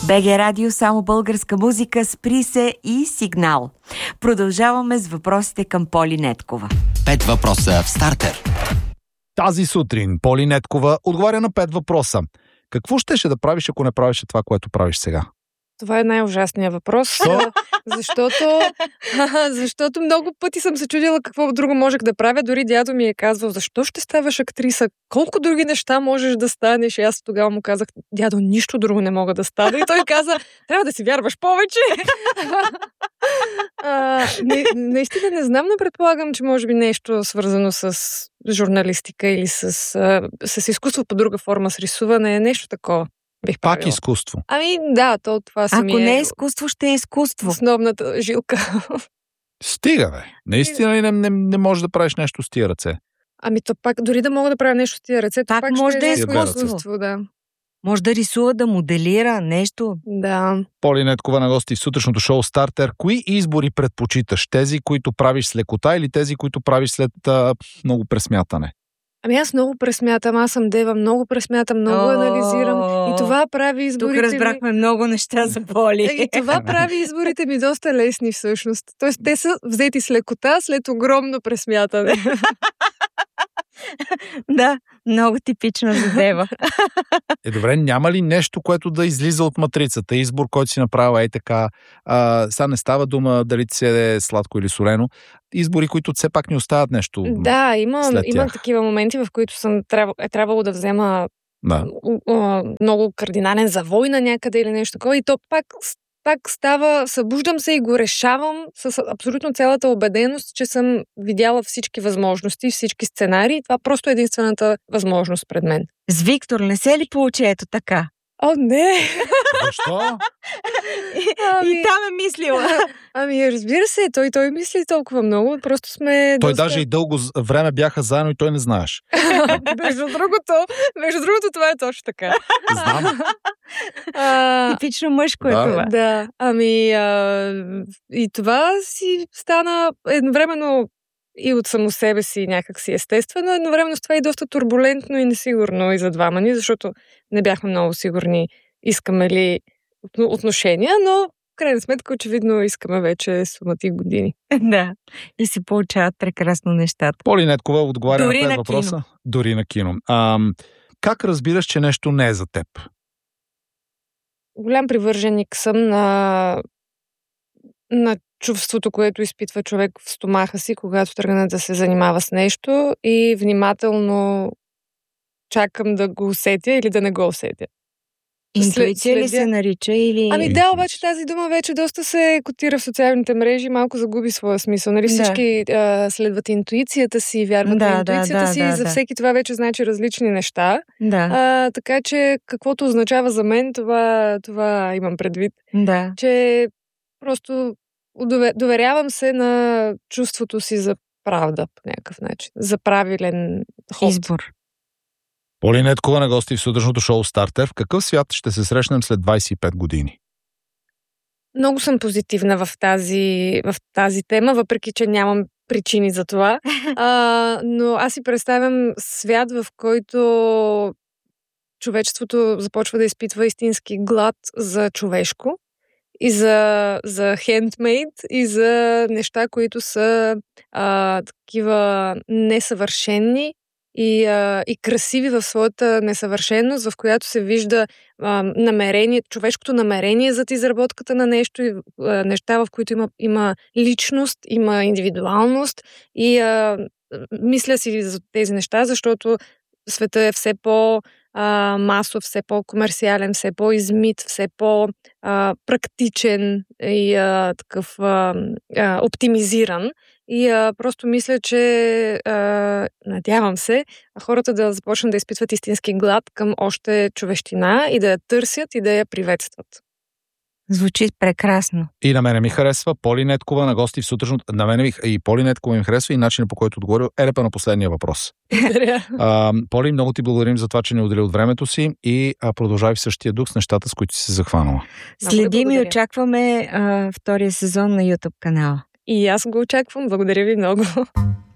БГ Радио, само българска музика, спри се и сигнал. Продължаваме с въпросите към Поли Неткова. 5 въпроса в стартер. Тази сутрин Поли Неткова отговаря на 5 въпроса. Какво щеше да правиш, ако не правиш това, което правиш сега? Това е най-ужасният въпрос, защото много пъти съм се чудила какво друго можех да правя. Дори дядо ми е казвал, защо ще ставаш актриса? Колко други неща можеш да станеш? И аз тогава му казах, дядо, нищо друго не мога да стана. И той каза, трябва да си вярваш повече. Наистина не знам, но предполагам, че може би нещо свързано с журналистика или с изкуство по друга форма, с рисуване, нещо такова. Пак изкуство. Ами да, това си ми Ако не е изкуство, ще е изкуство. Основната жилка. Стига, бе. Наистина ли не можеш да правиш нещо с тия ръце? Ами то пак, дори да мога да правя нещо с тия ръце, то пак може да е изкуство, да. Може да рисува, да моделира нещо. Да. Поли Неткова на гости в сутрешното шоу Стартер. Кои избори предпочиташ? Тези, които правиш с лекота или тези, които правиш след много пресмятане? Ами аз много пресмятам, аз съм дева, много пресмятам, много анализирам и това прави изборите тук разбрахме много неща за Поли. И това прави изборите ми доста лесни всъщност. Тоест те са взети с лекота след огромно пресмятане. Да, много типично за дева. Добре, няма ли нещо, което да излиза от матрицата? Избор, който си направила така. Сега не става дума дали ти се е сладко или солено. Избори, които все пак ни остават нещо. Да, има такива моменти, в които е трябвало да взема много кардинален завой на някъде или нещо такова. И то пак става, събуждам се и го решавам с абсолютно цялата убеденост, че съм видяла всички възможности, всички сценарии. Това просто е единствената възможност пред мен. С Виктор не се ли получи ето така? О, не! Защо? И там е мислила. Ами, разбира се, той мисли толкова много, просто сме... Той даже и дълго време бяха заедно и той не знаеш. Между другото, това е точно така. Знам. Типично мъжко е това. Да, ами и това си стана едновременно и от само себе си някак си естествено, едновременно с това и доста турбулентно и несигурно и за двама ни, защото не бяхме много сигурни искаме ли отношения, но в крайна сметка очевидно искаме вече сумати години. Да, и се получават прекрасно нещата. Поли Неткова отговаря дори на 5 въпроса. Кино. Дори на кино. Как разбираш, че нещо не е за теб? Голям привърженик съм на чувството, което изпитва човек в стомаха си, когато тръгне да се занимава с нещо и внимателно чакам да го усетя или да не го усетя. Интуиция ли се нарича? Или... Ами да, обаче тази дума вече доста се котира в социалните мрежи и малко загуби своя смисъл. Нали? Всички следват интуицията си, вярват на интуицията си и за всеки това вече значи различни неща. Да. Така че каквото означава за мен, това имам предвид. Да. Че просто доверявам се на чувството си за правда по някакъв начин. За правилен ход. Избор. Поли Неткова на гости в сутрешното шоу Стартер. В какъв свят ще се срещнем след 25 години? Много съм позитивна в тази тема, въпреки че нямам причини за това. Но аз си представям свят, в който човечеството започва да изпитва истински глад за човешко и за хендмейд и за неща, които са такива несъвършени и красиви в своята несъвършеност, в която се вижда човешкото намерение зад изработката на нещо, неща, в които има личност, има индивидуалност и мисля си за тези неща, защото света е все по-масов, все по-комерциален, все по-измит, все по-практичен и такъв оптимизиран. И просто мисля, че надявам се хората да започнат да изпитват истински глад към още човещина и да я търсят и да я приветстват. Звучи прекрасно. И на мене ми харесва Поли Неткова на гости в сутрешното. На мене и Поли Неткова ми харесва и начинът, по който отговорил Елепа на последния въпрос. Поли, много ти благодарим за това, че ни отдели от времето си и продължай в същия дух с нещата, с които си се захванала. Следим и очакваме втория сезон на YouTube канала. И аз го очаквам. Благодаря ви много.